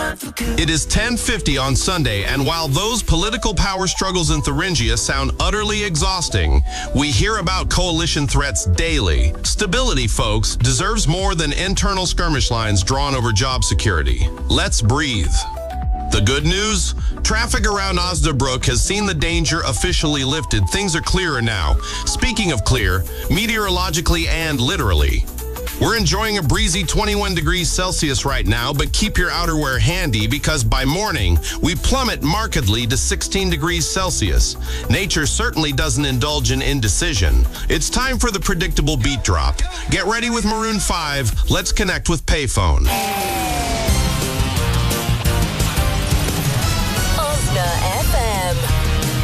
It is 10:50 on Sunday, and while those political power struggles in Thuringia sound utterly exhausting, we hear about coalition threats daily. Stability, folks, deserves more than internal skirmish lines drawn over job security. Let's breathe. The good news? Traffic around Osnabrück has seen the danger officially lifted. Things are clearer now. Speaking of clear, meteorologically and literally. We're enjoying a breezy 21 degrees Celsius right now, but keep your outerwear handy because by morning, we plummet markedly to 16 degrees Celsius. Nature certainly doesn't indulge in indecision. It's time for the predictable beat drop. Get ready with Maroon 5. Let's connect with Payphone.